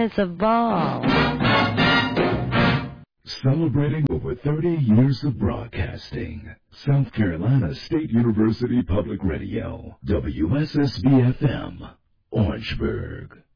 sense of ball. Celebrating over 30 years of broadcasting. South Carolina State University Public Radio, WSSB-FM, Orangeburg.